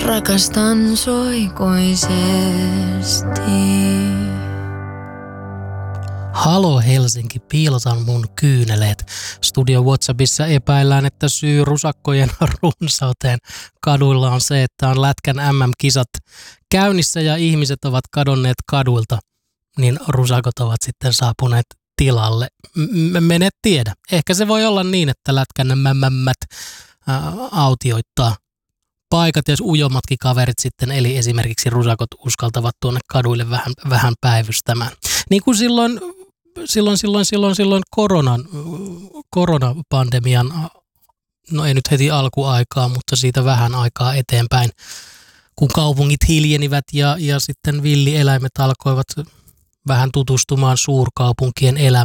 Rakastan sua ikuisesti. Halo Helsinki, piilotan mun kyyneleet. Studio WhatsAppissa epäillään, että syy rusakkojen runsauteen kaduilla on se, että on Lätkän MM-kisat käynnissä ja ihmiset ovat kadonneet kaduilta, niin rusakot ovat sitten saapuneet tilalle. Mene tiedä. Ehkä se voi olla niin, että Lätkän mämmämmät autioittaa paikat ja ujommatkin kaverit sitten, eli esimerkiksi rusakot uskaltavat tuonne kaduille vähän päivystämään. Niin kuin silloin koronapandemian, no ei nyt heti alkuaikaa, mutta siitä vähän aikaa eteenpäin, kun kaupungit hiljenivät ja sitten villieläimet alkoivat vähän tutustumaan suurkaupunkien elämään.